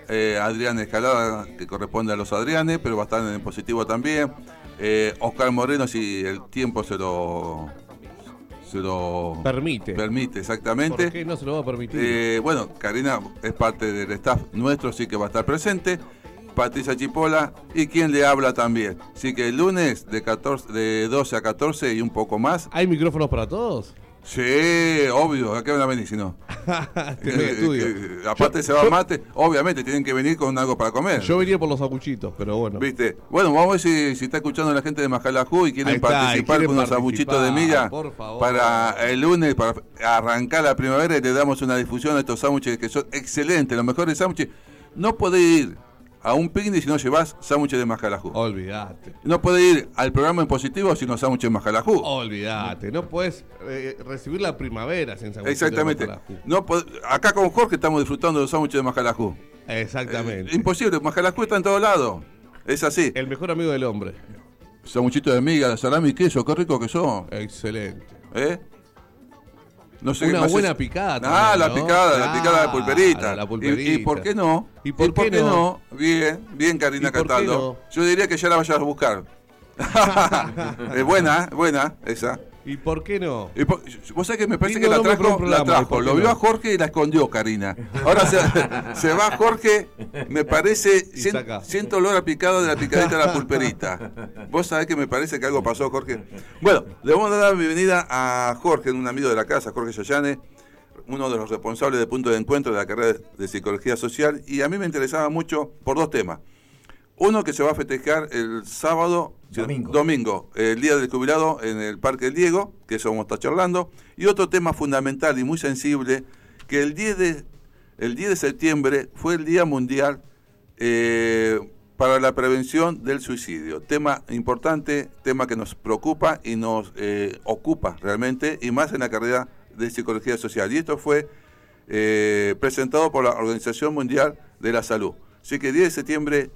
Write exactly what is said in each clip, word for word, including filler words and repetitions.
eh, Adrián Escalada, que corresponde a los Adrianes, pero va a estar en positivo también. Eh, Oscar Moreno, si el tiempo se lo... se lo permite. Permite, exactamente. ¿Por qué no se lo va a permitir? Eh, bueno, Karina es parte del staff nuestro, sí que va a estar presente. Patricia Chipola y quien le habla también. Así que el lunes de, catorce, de doce a catorce y un poco más. ¿Hay micrófonos para todos? Sí, obvio, ¿a qué van a venir si no? eh, estudio. Eh, aparte yo, se va yo, mate, obviamente tienen que venir con algo para comer. Yo venía por los aguchitos, pero bueno. ¿Viste? Bueno, vamos a ver si, si está escuchando la gente de Majalajú y quieren está, participar y con unos aguchitos de milla para el lunes, para arrancar la primavera, y le damos una difusión a estos sándwiches que son excelentes, los mejores sándwiches. No podés ir a un picnic si no llevas sándwiches de Majalajú. Olvídate. No podés ir al programa en positivo si no sándwiches de Majalajú. Olvídate. No puedes eh, recibir la primavera sin sándwiches Exactamente. de Majalajú. No pod- acá con Jorge estamos disfrutando de los sándwiches de Majalajú. Exactamente. Eh, imposible, Majalajú está en todos lados. Es así. El mejor amigo del hombre. Sándwichito de miga, salami y queso, qué rico que son. Excelente. ¿Eh? No sé una qué más buena es. picada. Ah, también, la ¿no? picada, claro, la picada de pulperita. La pulperita. ¿Y, ¿Y por qué no? ¿Y por, ¿Y por qué, qué no? no? Bien, bien, Karina por qué Cataldo. no? Yo diría que ya la vayas a buscar. Es buena, buena esa. ¿Y por qué no? Y por, vos sabés que me parece Lindo que la nombre para un trajo, la programa, trajo. ¿y Lo por qué vio no? a Jorge y la escondió, Karina. Ahora se, se va Jorge, me parece, siento, siento olor a picado de la picadita de la pulperita. Vos sabés que me parece que algo pasó, Jorge. Bueno, le vamos a dar la bienvenida a Jorge, un amigo de la casa, Jorge Yayane, uno de los responsables de Punto de Encuentro de la carrera de Psicología Social, y a mí me interesaba mucho por dos temas. Uno que se va a festejar el sábado, domingo, domingo el Día del Jubilado en el Parque del Diego, que eso vamos a estar charlando, y otro tema fundamental y muy sensible, que el diez de, el diez de septiembre fue el Día Mundial eh, para la Prevención del Suicidio. Tema importante, tema que nos preocupa y nos eh, ocupa realmente, y más en la carrera de Psicología Social. Y esto fue eh, presentado por la Organización Mundial de la Salud. Así que diez de septiembre...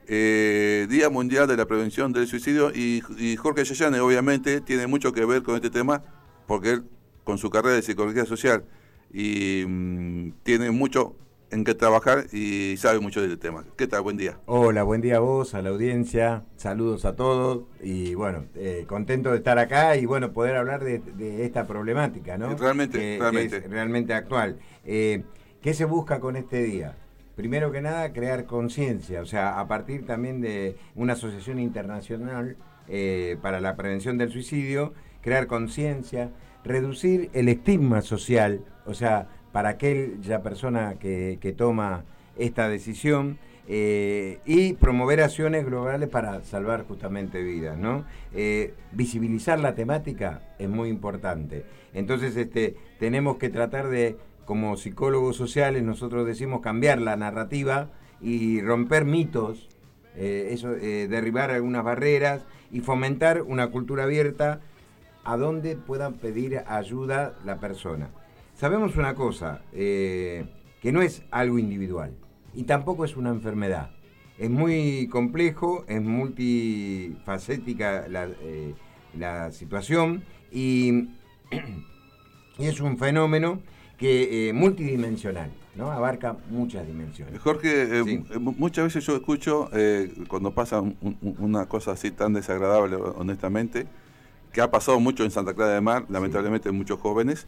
Eh, Día Mundial de la Prevención del Suicidio, y, y Jorge Yayane obviamente tiene mucho que ver con este tema porque él con su carrera de Psicología Social y mmm, tiene mucho en que trabajar y sabe mucho del tema. ¿Qué tal? Buen día. Hola, buen día a vos, a la audiencia, saludos a todos y bueno, eh, contento de estar acá y bueno, poder hablar de, de esta problemática, ¿no? Realmente, que, realmente. Que es realmente actual. Eh, ¿Qué se busca con este día? Primero que nada, crear conciencia, o sea, a partir también de una asociación internacional eh, para la prevención del suicidio, crear conciencia, reducir el estigma social, o sea, para aquella persona que, que toma esta decisión, eh, y promover acciones globales para salvar justamente vidas, ¿no? Eh, visibilizar la temática es muy importante. Entonces, este, tenemos que tratar de, como psicólogos sociales, nosotros decimos cambiar la narrativa y romper mitos, eh, eso, eh, derribar algunas barreras y fomentar una cultura abierta a donde puedan pedir ayuda la persona. Sabemos una cosa, eh, que no es algo individual y tampoco es una enfermedad. Es muy complejo, es multifacética la, eh, la situación y, y es un fenómeno que eh, multidimensional, ¿no? Abarca muchas dimensiones. Jorge, eh, sí. muchas veces yo escucho eh, cuando pasa un, un, una cosa así tan desagradable, honestamente, que ha pasado mucho en Santa Clara de Mar, lamentablemente sí. muchos jóvenes,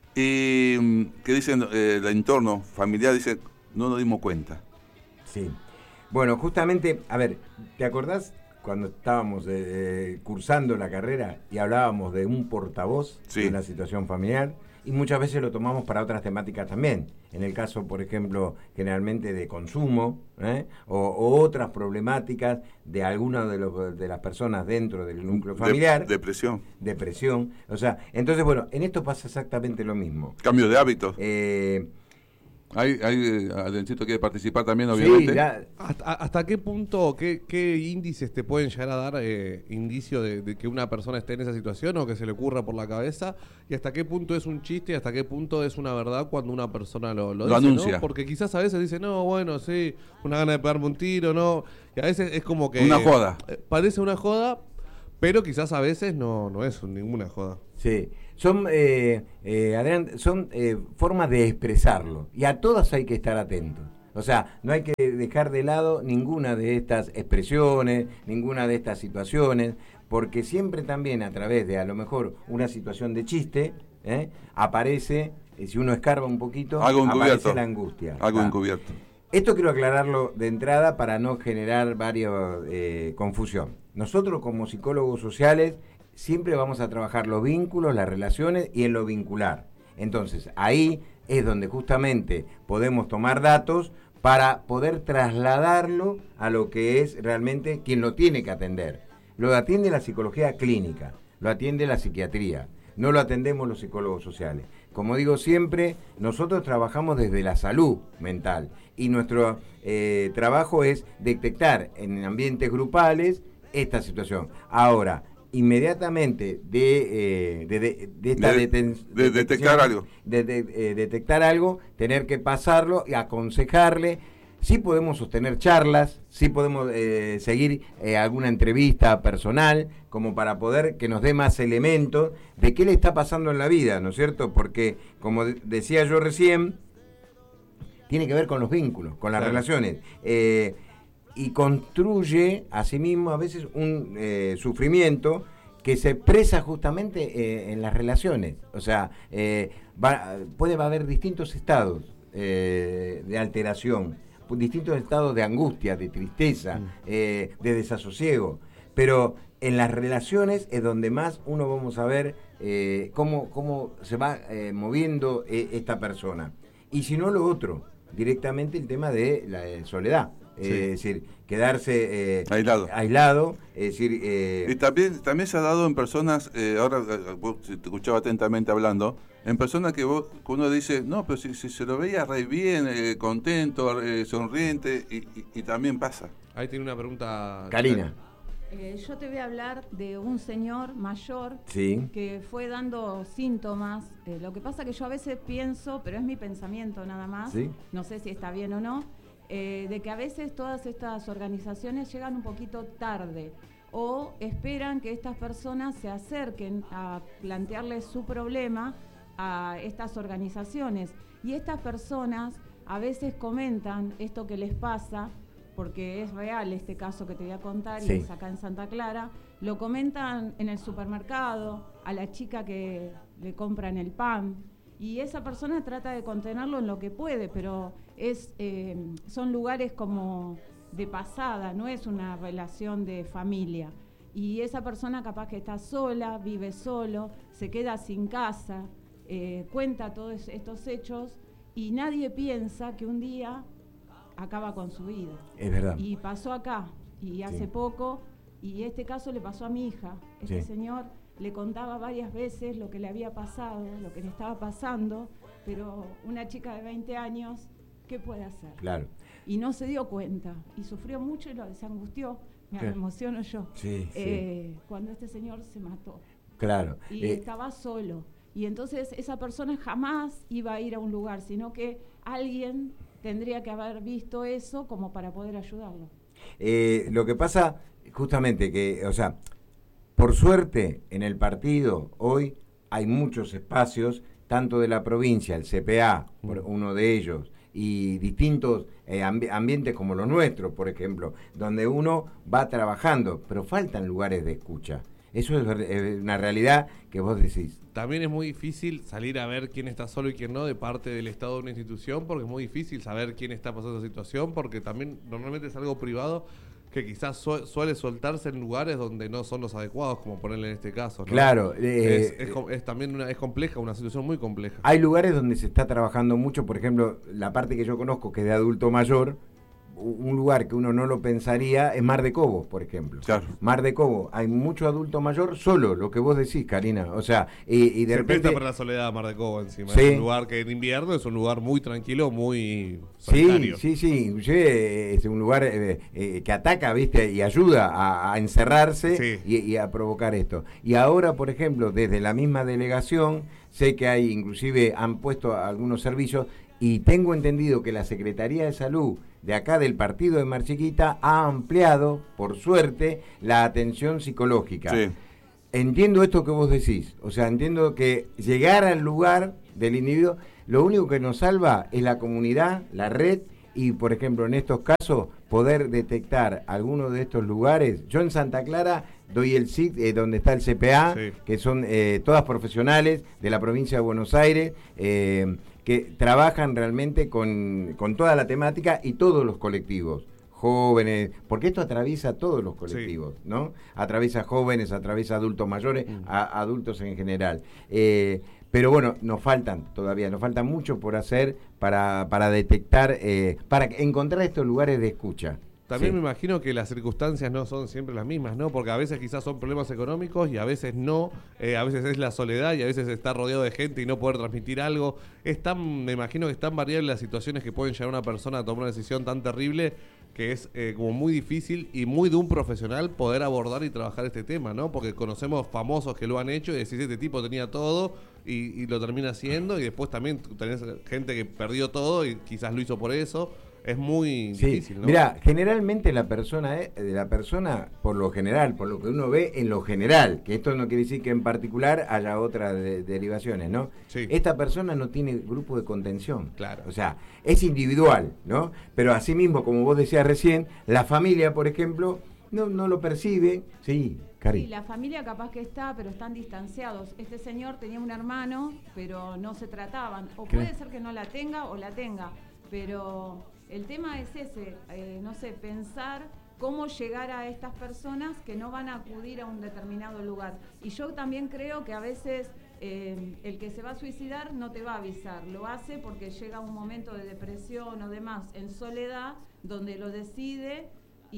y que dicen, eh, el entorno familiar dice, no nos dimos cuenta. Sí. Bueno, justamente, a ver, ¿te acordás cuando estábamos eh, cursando la carrera y hablábamos de un portavoz sí. de una situación familiar? Y muchas veces lo tomamos para otras temáticas también. En el caso, por ejemplo, generalmente de consumo, ¿eh? o, o otras problemáticas de alguna de, los, de las personas dentro del núcleo familiar. De, depresión. Depresión. O sea, entonces, bueno, en esto pasa exactamente lo mismo. Cambio de hábitos. Eh, Hay, hay Adriancito quiere participar también, obviamente. Sí, ya. ¿Hasta, ¿Hasta qué punto, qué, qué índices te pueden llegar a dar eh, indicio de, de que una persona esté en esa situación o que se le ocurra por la cabeza? ¿Y hasta qué punto es un chiste y hasta qué punto es una verdad cuando una persona lo, lo, lo dice, anuncia? ¿no? Porque quizás a veces dice, no, bueno, sí, una gana de pegarme un tiro, no. Y a veces es como que... Una joda. Eh, parece una joda, pero quizás a veces no, no es ninguna joda. Sí. Son, eh, eh, Adrián, son eh, formas de expresarlo y a todas hay que estar atentos. O sea, no hay que dejar de lado ninguna de estas expresiones, ninguna de estas situaciones, porque siempre también a través de a lo mejor una situación de chiste, ¿eh? aparece, eh, si uno escarba un poquito, aparece la angustia. Algo ¿tá? encubierto. Esto quiero aclararlo de entrada para no generar varios eh, confusión. Nosotros como psicólogos sociales siempre vamos a trabajar los vínculos, las relaciones y en lo vincular. Entonces, ahí es donde justamente podemos tomar datos para poder trasladarlo a lo que es realmente quien lo tiene que atender. Lo atiende la psicología clínica, lo atiende la psiquiatría, no lo atendemos los psicólogos sociales. Como digo siempre, nosotros trabajamos desde la salud mental y nuestro eh, trabajo es detectar en ambientes grupales esta situación. Ahora, inmediatamente de, eh, de, de, de esta de, deten- de detectar algo de, de, de, eh, detectar algo, tener que pasarlo y aconsejarle. Sí podemos sostener charlas, sí podemos eh, seguir eh, alguna entrevista personal, como para poder que nos dé más elementos de qué le está pasando en la vida, ¿no es cierto? Porque, como de- decía yo recién, tiene que ver con los vínculos, con las claro. relaciones. Eh, y construye, asimismo, a veces un eh, sufrimiento que se expresa justamente eh, en las relaciones. O sea, eh, va, puede haber distintos estados eh, de alteración, distintos estados de angustia, de tristeza, mm. eh, de desasosiego. Pero en las relaciones es donde más uno vamos a ver eh, cómo, cómo se va eh, moviendo eh, esta persona. Y si no, lo otro, directamente el tema de la eh, soledad. Sí. Eh, es decir, quedarse eh, aislado. aislado, es decir... Eh, y también, también se ha dado en personas, eh, ahora vos, si te escuchaba atentamente hablando, en personas que, vos, que uno dice, no, pero si, si se lo veía re bien, eh, contento, eh, sonriente, y, y, y también pasa. Ahí tiene una pregunta... Karina. Eh, yo te voy a hablar de un señor mayor sí. que fue dando síntomas. Eh, lo que pasa que yo a veces pienso, pero es mi pensamiento nada más, ¿sí? No sé si está bien o no, eh, de que a veces todas estas organizaciones llegan un poquito tarde o esperan que estas personas se acerquen a plantearles su problema a estas organizaciones. Y estas personas a veces comentan esto que les pasa, porque es real este caso que te voy a contar, sí. Y es acá en Santa Clara, lo comentan en el supermercado, a la chica que le compran el pan, y esa persona trata de contenerlo en lo que puede, pero es eh, son lugares como de pasada, no es una relación de familia. Y esa persona capaz que está sola, vive solo, se queda sin casa, eh, cuenta todos estos hechos, y nadie piensa que un día acaba con su vida. Es verdad. Y pasó acá, y hace sí. poco, y este caso le pasó a mi hija. Este sí. señor le contaba varias veces lo que le había pasado, lo que le estaba pasando, pero una chica de veinte años, ¿qué puede hacer? Claro. Y no se dio cuenta, y sufrió mucho y lo, se angustió, me claro. emociono yo, sí, eh, sí. cuando este señor se mató. Claro. Y eh. estaba solo. Y entonces esa persona jamás iba a ir a un lugar, sino que alguien tendría que haber visto eso como para poder ayudarlo. Eh, lo que pasa, justamente, que, o sea, por suerte, en el partido hoy hay muchos espacios, tanto de la provincia, el C P A, por uno de ellos, y distintos eh, ambi- ambientes como los nuestros, por ejemplo, donde uno va trabajando, pero faltan lugares de escucha. Eso es, es una realidad que vos decís. También es muy difícil salir a ver quién está solo y quién no de parte del Estado de una institución, porque es muy difícil saber quién está pasando esa situación, porque también normalmente es algo privado que quizás su- suele soltarse en lugares donde no son los adecuados, como ponerle en este caso, ¿no? Claro. Eh, es, es, es también una, es compleja, una situación muy compleja. Hay lugares donde se está trabajando mucho, por ejemplo, la parte que yo conozco, que es de adulto mayor, un lugar que uno no lo pensaría es Mar de Cobo, por ejemplo. Claro. Mar de Cobo, hay mucho adulto mayor solo, lo que vos decís, Karina. O sea, y, y de se repente... presta para la soledad Mar de Cobo encima. Sí. Es un lugar que en invierno es un lugar muy tranquilo, muy solitario. Sí, sí, sí. Inclusive es un lugar eh, eh, que ataca, ¿viste? Y ayuda a, a encerrarse sí. y, y a provocar esto. Y ahora, por ejemplo, desde la misma delegación, sé que hay, inclusive han puesto algunos servicios, y tengo entendido que la Secretaría de Salud de acá del partido de Mar Chiquita ha ampliado, por suerte, la atención psicológica. Sí. Entiendo esto que vos decís, o sea, entiendo que llegar al lugar del individuo, lo único que nos salva es la comunidad, la red y, por ejemplo, en estos casos, poder detectar algunos de estos lugares. Yo en Santa Clara doy el S I C, eh, donde está el C P A, sí. que son eh, todas profesionales de la provincia de Buenos Aires, eh, que trabajan realmente con, con toda la temática y todos los colectivos. Jóvenes, porque esto atraviesa todos los colectivos, sí. ¿no? Atraviesa jóvenes, atraviesa adultos mayores, mm. a, adultos en general. Eh, pero bueno, nos faltan todavía, nos falta mucho por hacer para, para detectar, eh, para encontrar estos lugares de escucha. También sí. me imagino que las circunstancias no son siempre las mismas, ¿no? Porque a veces quizás son problemas económicos y a veces no, eh, a veces es la soledad y a veces estar rodeado de gente y no poder transmitir algo. Es tan, me imagino que es tan variable las situaciones que pueden llevar a una persona a tomar una decisión tan terrible que es eh, como muy difícil y muy de un profesional poder abordar y trabajar este tema, ¿no? Porque conocemos famosos que lo han hecho y decís, este tipo tenía todo y, y lo termina haciendo, y después también tenés gente que perdió todo y quizás lo hizo por eso. Es muy sí. difícil, ¿no? Mirá, generalmente la persona, eh, la persona, por lo general, por lo que uno ve en lo general, que esto no quiere decir que en particular haya otras de, derivaciones, ¿no? Sí. Esta persona no tiene grupo de contención. Claro. O sea, es individual, ¿no? Pero asimismo, como vos decías recién, la familia, por ejemplo, no, no lo percibe. Sí, Cari. Sí, la familia capaz que está, pero están distanciados. Este señor tenía un hermano, pero no se trataban. O puede ser que no la tenga o la tenga, pero... El tema es ese, eh, no sé, pensar cómo llegar a estas personas que no van a acudir a un determinado lugar. Y yo también creo que a veces eh, el que se va a suicidar no te va a avisar, lo hace porque llega un momento de depresión o demás, en soledad, donde lo decide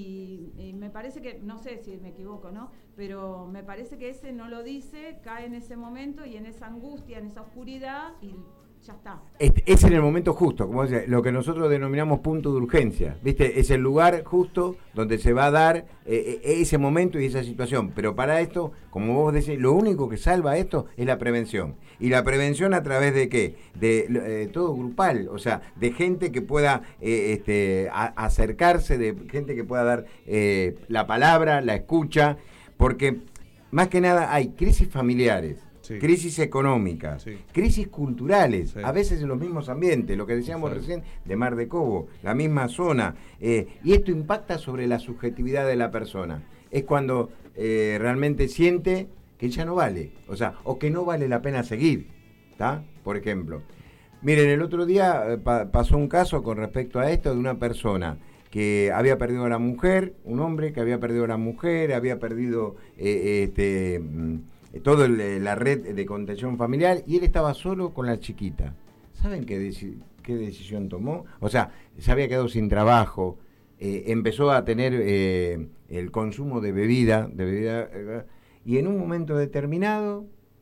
y, y me parece que, no sé si me equivoco, ¿no? Pero me parece que ese no lo dice, cae en ese momento y en esa angustia, en esa oscuridad y... ya está. Es, es en el momento justo, como decía, lo que nosotros denominamos punto de urgencia, ¿viste? Es el lugar justo donde se va a dar eh, ese momento y esa situación. Pero para esto, como vos decís, lo único que salva esto es la prevención. ¿Y la prevención a través de qué? De eh, todo grupal, o sea, de gente que pueda eh, este, a, acercarse, de gente que pueda dar eh, la palabra, la escucha, porque más que nada hay crisis familiares. Sí. Crisis económicas, sí. crisis culturales, sí. a veces en los mismos ambientes, lo que decíamos sí. recién de Mar de Cobo, la misma zona, eh, y esto impacta sobre la subjetividad de la persona. Es cuando eh, realmente siente que ya no vale, o sea, o que no vale la pena seguir, ¿está? Por ejemplo. Miren, el otro día eh, pa- pasó un caso con respecto a esto de una persona que había perdido a la mujer, un hombre que había perdido a la mujer, había perdido eh, este... toda la red de contención familiar, y él estaba solo con la chiquita. ¿Saben qué, deci- qué decisión tomó? O sea, se había quedado sin trabajo, eh, empezó a tener eh, el consumo de bebida, de bebida eh, y en un momento determinado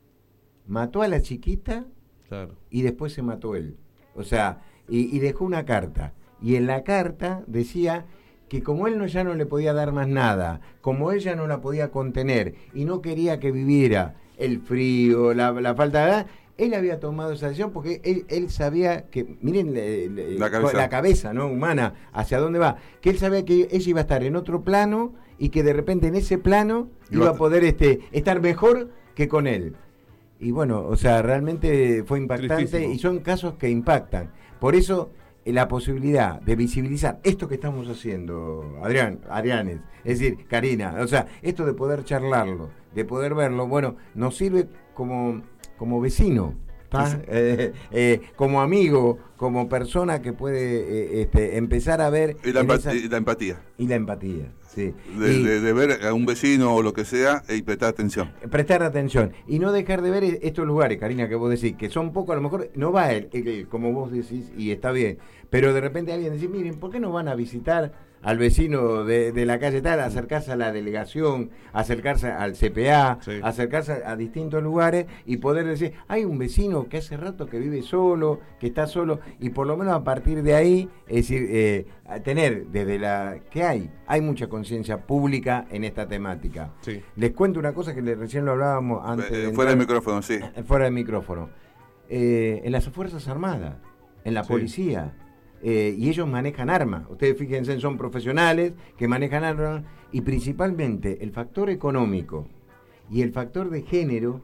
mató a la chiquita, claro. y después se mató él. O sea, y, y dejó una carta. Y en la carta decía que como él no, ya no le podía dar más nada, como ella no la podía contener y no quería que viviera el frío, la, la falta de edad, él había tomado esa decisión porque él, él sabía que, miren le, le, la, cabeza. la cabeza ¿no? humana, hacia dónde va, que él sabía que ella iba a estar en otro plano y que de repente en ese plano iba, iba a poder este, estar mejor que con él. Y bueno, o sea, realmente fue impactante. Tristísimo. Y son casos que impactan. Por eso la posibilidad de visibilizar esto que estamos haciendo, Adrián, Adrianes, es decir, Karina, o sea, esto de poder charlarlo, de poder verlo, bueno, nos sirve como, como vecino, sí. eh, eh, como amigo, como persona que puede eh, este, empezar a ver... Y la, empat esa... y la empatía. Y la empatía, sí. De, y, de, de ver a un vecino o lo que sea y prestar atención. Prestar atención. Y no dejar de ver estos lugares, Karina, que vos decís, que son pocos, a lo mejor no va él, él, como vos decís, y está bien, pero de repente alguien dice, miren, ¿por qué no van a visitar al vecino de, de la calle tal, acercarse a la delegación, acercarse al C P A, sí. acercarse a, a distintos lugares y poder decir, hay un vecino que hace rato que vive solo, que está solo, y por lo menos a partir de ahí, es decir, eh, tener desde la que hay, hay mucha conciencia pública en esta temática. Sí. Les cuento una cosa que le, recién lo hablábamos antes. Eh, de fuera del micrófono, sí. Fuera del micrófono. Eh, en las Fuerzas Armadas, en la sí. policía, Eh, y ellos manejan armas. Ustedes fíjense, son profesionales que manejan armas, y principalmente el factor económico y el factor de género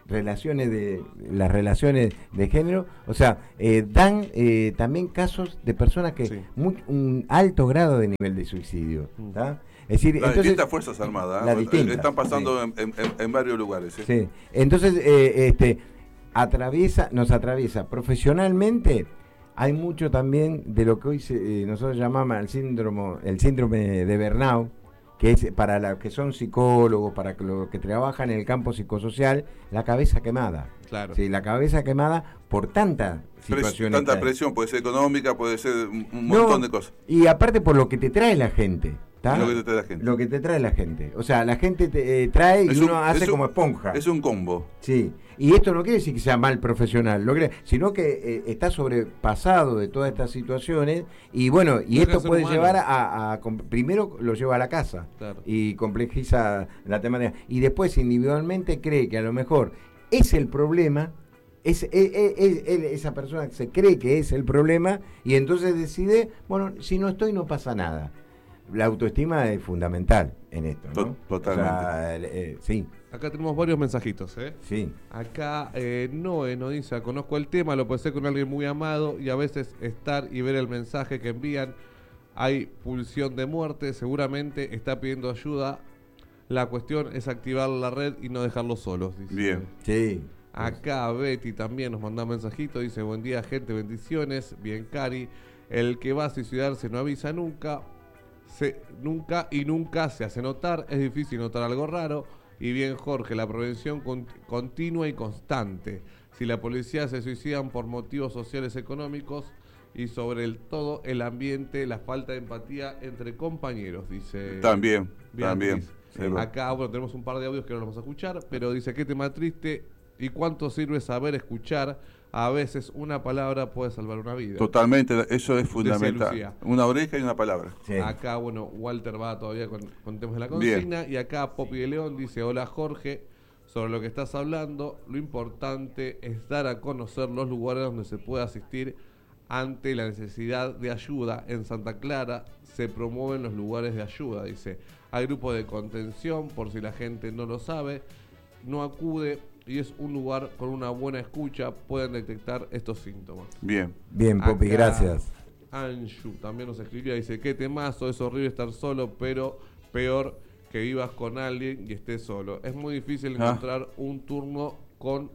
relaciones de las relaciones de género, o sea, eh, dan eh, también casos de personas que Sí. muy, un alto grado de nivel de suicidio, ¿tá? Es decir, Las entonces, distintas Fuerzas Armadas, las ¿eh? distintas, Están pasando sí. en, en- en varios lugares. ¿eh? Sí. Entonces, eh, este, atraviesa, nos atraviesa profesionalmente. Hay mucho también de lo que hoy se, eh, nosotros llamamos el síndrome, el síndrome de burnout, que es para los que son psicólogos, para que los que trabajan en el campo psicosocial, la cabeza quemada. Claro. Sí, la cabeza quemada por tanta Pres- situación. tanta presión, puede ser económica, puede ser un, un montón de cosas. Y aparte por lo que te trae la gente. ¿tá? Lo que te trae la gente. Lo que te trae la gente. O sea, la gente te eh, trae y Es uno un- hace es un- como esponja. Es un combo. Sí, y esto no quiere decir que sea mal profesional, lo que, sino que eh, está sobrepasado de todas estas situaciones y bueno, y Deja esto de ser puede humano. llevar a, a- com- primero lo lleva a la casa Claro. y complejiza la temática y después individualmente cree que a lo mejor es el problema, es, es- es- es- es- esa persona se cree que es el problema y entonces decide, bueno, si no estoy no pasa nada. La autoestima es fundamental en esto, ¿no? To- totalmente. O sea, eh, eh, sí, Acá tenemos varios mensajitos, ¿eh? sí. Acá eh, Noé nos dice, conozco el tema, lo puede ser con alguien muy amado y a veces estar y ver el mensaje que envían, hay pulsión de muerte, seguramente está pidiendo ayuda, la cuestión es activar la red y no dejarlos solos, dice. Bien. Sí. Acá Betty también nos manda un mensajito, dice, buen día gente, bendiciones, bien Cari, el que va a suicidarse no avisa nunca, se, nunca y nunca se hace notar, es difícil notar algo raro. Y bien Jorge, la prevención con- continua y constante. Si la policía se suicidan por motivos sociales económicos y sobre el todo el ambiente, la falta de empatía entre compañeros, dice. También, Beatriz. también. Sí. Acá, bueno, tenemos un par de audios que no los vamos a escuchar, pero dice, qué tema triste y cuánto sirve saber escuchar. A veces una palabra puede salvar una vida. Totalmente, eso es fundamental. Lucía. Una oreja y una palabra. Sí. Acá, bueno, Walter va todavía con, con temas de la Bien. consigna. Y acá Popi de León dice, hola Jorge, sobre lo que estás hablando, lo importante es dar a conocer los lugares donde se puede asistir ante la necesidad de ayuda. En Santa Clara se promueven los lugares de ayuda, dice. Hay grupos de contención, por si la gente no lo sabe, no acude y es un lugar con una buena escucha, pueden detectar estos síntomas. Bien. Bien, Popi, Acá, gracias. Anshu también nos escribía, dice, qué temazo, es horrible estar solo, pero peor que vivas con alguien y estés solo. Es muy difícil Ah. encontrar un turno con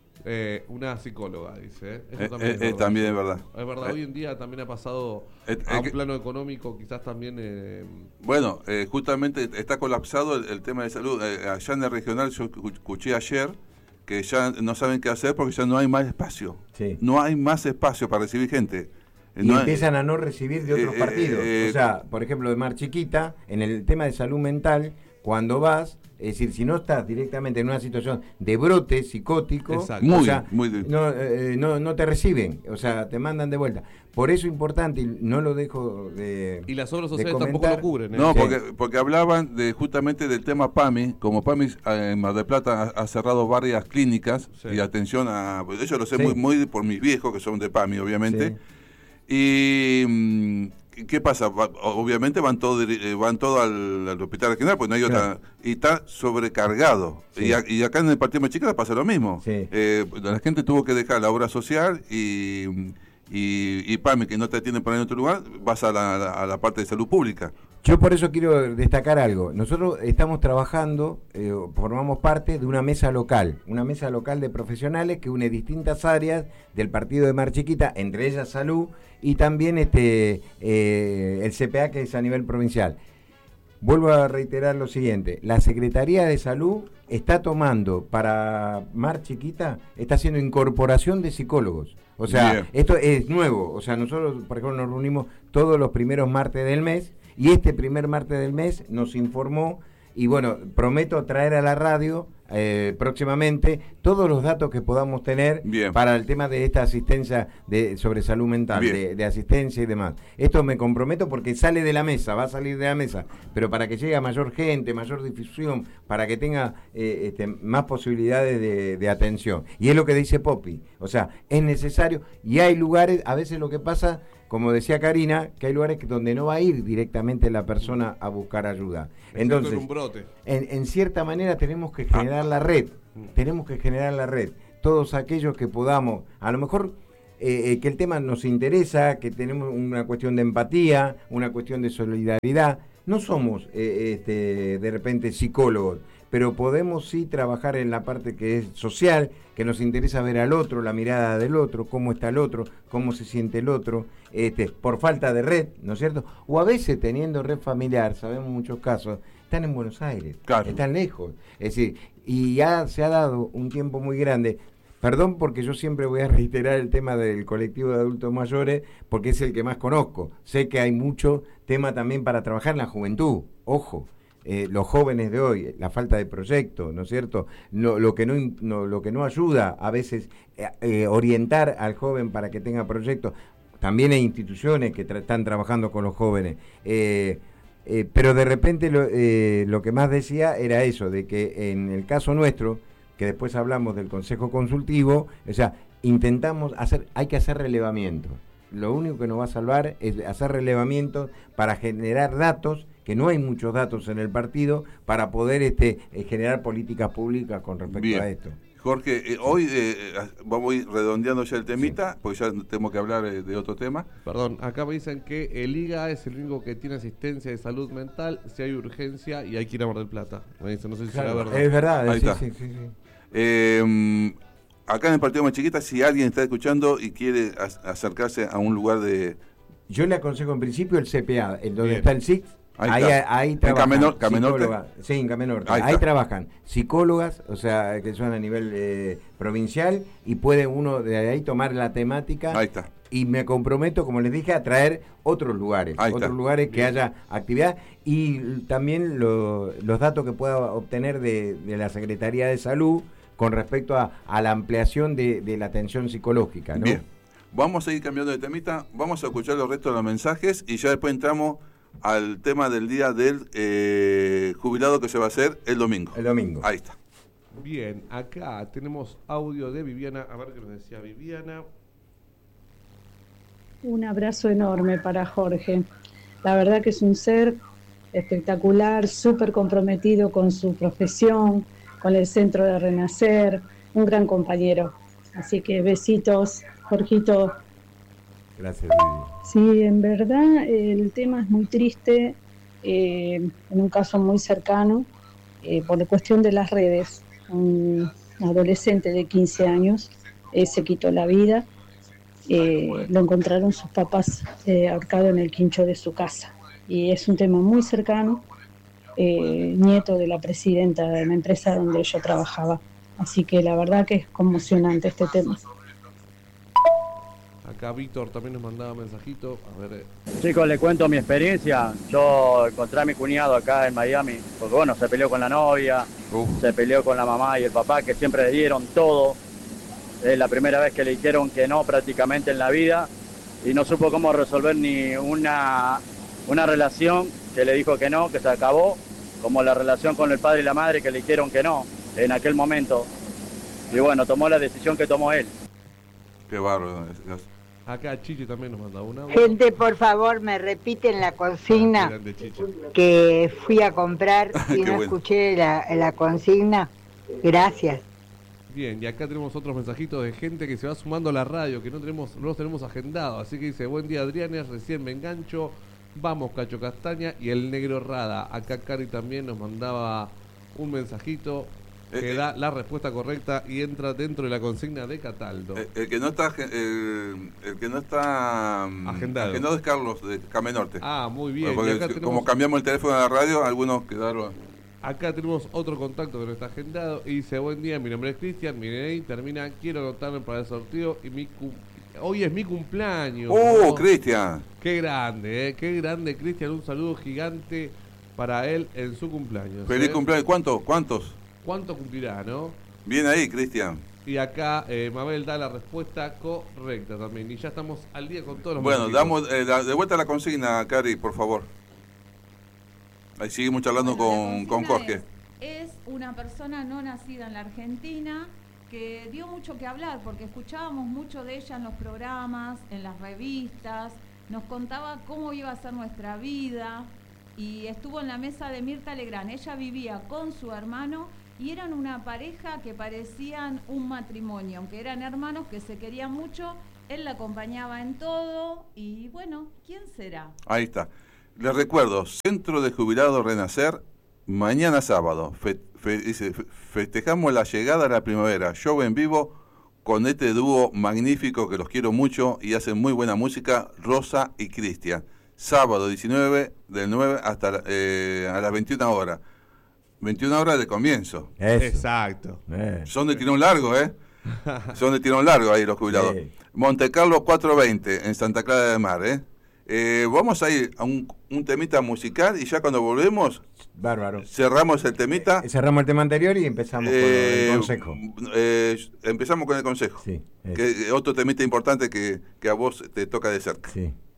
eh, una psicóloga, dice. ¿eh? Eso Eh, también eh, es eh, verdad. también es verdad. Es verdad, Eh, hoy en día también ha pasado eh, a eh, un que- plano económico, quizás también... eh, Bueno, eh, justamente está colapsado el, el tema de salud. Eh, allá en el regional yo escu- escuché ayer que ya no saben qué hacer porque ya no hay más espacio. Sí. No hay más espacio para recibir gente. Eh, Y no hay- empiezan a no recibir de otros Eh, partidos. eh, o sea, por ejemplo, de Mar Chiquita, en el tema de salud mental, cuando vas, es decir, si no estás directamente en una situación de brote psicótico, Exacto. Muy, o sea, muy- no, eh, no, no te reciben, o sea, te mandan de vuelta. Por eso es importante, y no lo dejo de. y las obras de sociales tampoco comentar. lo cubren. ¿eh? No, Sí. porque, porque hablaban de justamente del tema PAMI, como PAMI eh, en Mar del Plata ha, ha cerrado varias clínicas Sí. y atención a... pues Eso lo sé Sí. muy, muy por mis viejos, que son de PAMI, obviamente. Sí. Y... mm, ¿qué pasa? Va- obviamente van todo diri- eh, van todo al, al hospital regional, pues no hay Claro. otra... Y está sobrecargado. Sí. Y, a- y acá en el Partido Mexicano pasa lo mismo. Sí. Eh, la gente tuvo que dejar la obra social y... Y, y PAMI, que no te atienden por ahí en otro lugar, vas a la, a la- a la parte de salud pública. Yo por eso quiero destacar algo. Nosotros estamos trabajando, eh, formamos parte de una mesa local, una mesa local de profesionales que une distintas áreas del partido de Mar Chiquita, entre ellas salud y también este eh, el C P A, que es a nivel provincial. Vuelvo a reiterar lo siguiente, la Secretaría de Salud está tomando para Mar Chiquita, está haciendo incorporación de psicólogos. O sea, Bien. esto es nuevo. O sea, nosotros, por ejemplo, nos reunimos todos los primeros martes del mes y este primer martes del mes nos informó y bueno, prometo traer a la radio eh, próximamente todos los datos que podamos tener Bien. para el tema de esta asistencia de, sobre salud mental, Bien. de, de asistencia y demás. Esto me comprometo porque sale de la mesa, va a salir de la mesa, pero para que llegue a mayor gente, mayor difusión, para que tenga eh, este, más posibilidades de, de atención. Y es lo que dice Popi, o sea, es necesario y hay lugares, a veces lo que pasa, como decía Karina, que hay lugares que donde no va a ir directamente la persona a buscar ayuda. Excepto Entonces, en un brote. en, en cierta manera tenemos que generar la red. Tenemos que generar la red. Todos aquellos que podamos, a lo mejor eh, que el tema nos interesa, que tenemos una cuestión de empatía, una cuestión de solidaridad. No somos eh, este, de repente psicólogos, pero podemos sí trabajar en la parte que es social, que nos interesa ver al otro, la mirada del otro, cómo está el otro, cómo se siente el otro, este, por falta de red, ¿no es cierto? O a veces teniendo red familiar, sabemos muchos casos, están en Buenos Aires, claro. Están lejos. Es decir, y ya se ha dado un tiempo muy grande. Perdón porque yo siempre voy a reiterar el tema del colectivo de adultos mayores, porque es el que más conozco. Sé que hay mucho tema también para trabajar en la juventud, ojo. Eh, los jóvenes de hoy, la falta de proyectos, ¿no es cierto? Lo, lo, que no, no, lo que no ayuda a veces eh, eh, orientar al joven para que tenga proyectos. También hay instituciones que tra- están trabajando con los jóvenes. Eh, eh, pero de repente lo, eh, lo que más decía era eso, de que en el caso nuestro, que después hablamos del Consejo Consultivo, o sea, intentamos hacer, hay que hacer relevamiento. Lo único que nos va a salvar es hacer relevamiento para generar datos, que no hay muchos datos en el partido, para poder este, generar políticas públicas con respecto Bien. a esto. Jorge, eh, hoy eh, vamos a ir redondeando ya el temita, sí. porque ya tenemos que hablar eh, de otro tema. Perdón, acá me dicen que el I G A es el único que tiene asistencia de salud mental si hay urgencia y hay que ir a Mar del Plata. Me dicen, no sé si claro, será verdad. Es verdad, Ahí sí, está. Sí, sí, sí. Eh, acá en el Partido Más Chiquita, si alguien está escuchando y quiere a- acercarse a un lugar de... Yo le aconsejo en principio el C P A, en donde Bien. está el S I C. Ahí, ahí, ahí trabajan Camenor, Camenorte. Sí, en Camenorte. Ahí, ahí trabajan psicólogas, o sea, que son a nivel eh, provincial, y puede uno de ahí tomar la temática. Ahí está. Y me comprometo, como les dije, a traer otros lugares, ahí otros está. lugares que Bien. haya actividad, y también lo, los datos que pueda obtener de, de la Secretaría de Salud con respecto a, a la ampliación de, de la atención psicológica, ¿no? Bien. Vamos a ir cambiando de temita, vamos a escuchar los restos de los mensajes y ya después entramos al tema del día del eh, jubilado que se va a hacer el domingo. El domingo. Ahí está. Bien, acá tenemos audio de Viviana. A ver qué nos decía Viviana. Un abrazo enorme para Jorge. La verdad que es un ser espectacular, súper comprometido con su profesión, con el Centro de Renacer, un gran compañero. Así que besitos, Jorgito. Gracias, Vivi. Sí, en verdad el tema es muy triste, eh, en un caso muy cercano, eh, por la cuestión de las redes. Un adolescente de quince años eh, se quitó la vida, eh, lo encontraron sus papás eh, ahorcado en el quincho de su casa. Y es un tema muy cercano, eh, nieto de la presidenta de la empresa donde yo trabajaba. Así que la verdad que es conmocionante este tema. Acá Víctor también nos mandaba mensajito. A ver. Chicos, les cuento mi experiencia. Yo encontré a mi cuñado acá en Miami, porque bueno, se peleó con la novia, Uf. se peleó con la mamá y el papá, que siempre le dieron todo. Es la primera vez que le dijeron que no prácticamente en la vida y no supo cómo resolver ni una, una relación que le dijo que no, que se acabó, como la relación con el padre y la madre que le dijeron que no en aquel momento. Y bueno, tomó la decisión que tomó él. Qué bárbaro. Acá Chichi también nos manda una. Gente, por favor, me repiten la consigna Grande, que fui a comprar y no bueno. escuché la, la consigna. Gracias. Bien, y acá tenemos otros mensajitos de gente que se va sumando a la radio, que no tenemos, no los tenemos agendados. Así que dice, buen día Adrianes, recién me engancho, vamos Cacho Castaña y el negro Rada. Acá Cari también nos mandaba un mensajito que eh, da la respuesta correcta y entra dentro de la consigna de Cataldo. El, el que no está el, el que no está agendado. agendado es Carlos de Camenorte. Ah, muy bien. Porque, acá tenemos, como cambiamos el teléfono de la radio, algunos quedaron. Acá tenemos otro contacto que no está agendado y dice, buen día, mi nombre es Cristian, mi D N I termina, quiero anotarme para el sorteo y mi cum... hoy es mi cumpleaños. ¡Oh, ¿no? Cristian! Qué grande, ¿eh? Qué grande, Cristian, un saludo gigante para él en su cumpleaños. Feliz ¿eh? cumpleaños. ¿Cuántos? ¿Cuántos? ¿Cuánto cumplirá, no? Bien ahí, Cristian. Y acá eh, Mabel da la respuesta correcta también. Y ya estamos al día con todos los Bueno, mensajitos. damos eh, la, de vuelta la consigna, Cari, por favor. Ahí seguimos charlando Bueno, con, con Jorge. Es, es una persona no nacida en la Argentina que dio mucho que hablar porque escuchábamos mucho de ella en los programas, en las revistas, nos contaba cómo iba a ser nuestra vida y estuvo en la mesa de Mirta Legrand. Ella vivía con su hermano y eran una pareja que parecían un matrimonio, aunque eran hermanos que se querían mucho. Él la acompañaba en todo y bueno, ¿quién será? Ahí está. Les recuerdo, Centro de Jubilados Renacer, mañana sábado. Fe, fe, dice, festejamos la llegada de la primavera. Show en vivo con este dúo magnífico que los quiero mucho y hacen muy buena música, Rosa y Cristian. Sábado diecinueve, del nueve hasta eh, a las veintiuna horas. veintiuna horas de comienzo. Eso. Exacto. Eh. Son de tirón largo, ¿eh? Son de tirón largo ahí los jubilados. Sí. Monte Carlo cuatrocientos veinte en Santa Clara de Mar, ¿eh? Eh, vamos a ir a un, un temita musical y ya cuando volvemos Bárbaro. cerramos el temita. Eh, cerramos el tema anterior y empezamos Eh, con el consejo. eh, empezamos con el consejo, Sí, eso. que es otro temita importante que, que a vos te toca de cerca. Sí.